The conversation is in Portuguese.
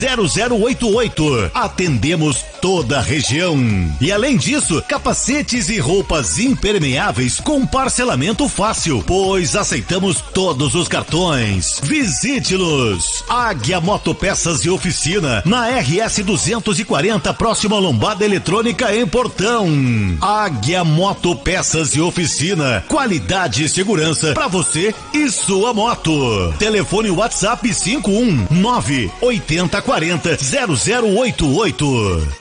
0088. Atendemos toda a região. E além disso, capacetes e roupas impermeáveis com parcelamento fácil, pois aceitamos todos os cartões. Visite-nos. Águia Motopeças e Oficina, na RS 240, próximo à Lombada Eletrônica em Portão. Águia Motopeças e Oficina, qualidade e segurança para você e sua moto. Telefone WhatsApp 519 8040 0088.